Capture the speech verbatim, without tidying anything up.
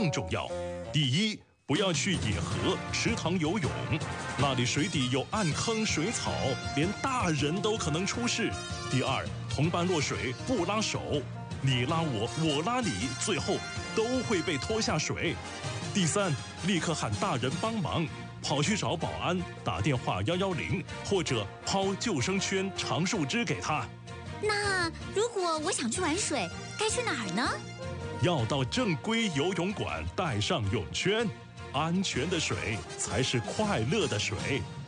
更重要。第一，不要去野河、池塘游泳，那里水底有暗坑、水草，连大人都可能出事。第二，同伴落水不拉手，你拉我，我拉你，最后都会被拖下水。第三，立刻喊大人帮忙，跑去找保安，打电话一一零，或者抛救生圈、长树枝给他。 那如果我想去玩水，该去哪儿呢？ 要到正规游泳馆，带上泳圈。安全的水才是快乐的水。